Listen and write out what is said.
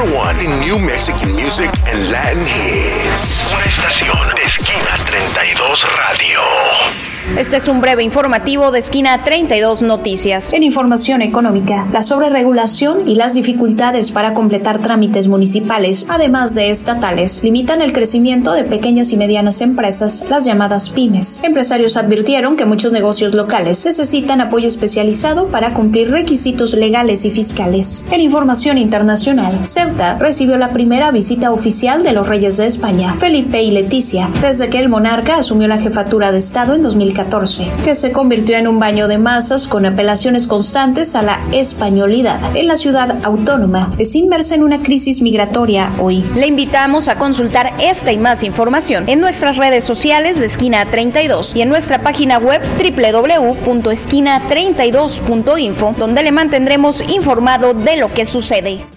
1 in New Mexican music and Latin hits. Una estación de Esquina 32 Radio. Este es un breve informativo de Esquina 32 Noticias. En información económica, la sobreregulación y las dificultades para completar trámites municipales, además de estatales, limitan el crecimiento de pequeñas y medianas empresas, las llamadas pymes. Empresarios advirtieron que muchos negocios locales necesitan apoyo especializado para cumplir requisitos legales y fiscales. En información internacional, Ceuta recibió la primera visita oficial de los reyes de España, Felipe y Leticia, desde que el monarca asumió la jefatura de Estado en 2014, que se convirtió en un baño de masas con apelaciones constantes a la españolidad. En la ciudad autónoma es inmersa en una crisis migratoria hoy. Le invitamos a consultar esta y más información en nuestras redes sociales de Esquina 32 y en nuestra página web www.esquina32.info, donde le mantendremos informado de lo que sucede.